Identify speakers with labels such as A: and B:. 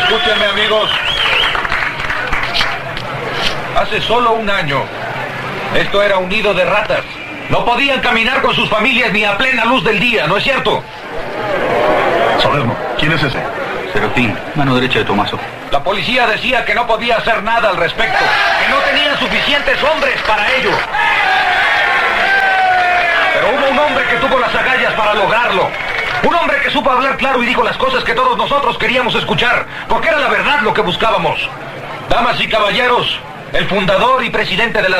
A: Escúchenme, amigos. Hace solo un año, esto era un nido de ratas. No podían caminar con sus familias ni a plena luz del día, ¿no es cierto?
B: Salerno, ¿quién es ese?
C: Serafín, mano derecha de Tomaso.
A: La policía decía que no podía hacer nada al respecto, que no tenían suficientes hombres para ello. Pero hubo un hombre que tuvo las agallas para lograrlo. Un hombre que supo hablar claro y dijo las cosas que todos nosotros queríamos escuchar, porque era la verdad lo que buscábamos. Damas y caballeros, el fundador y presidente de la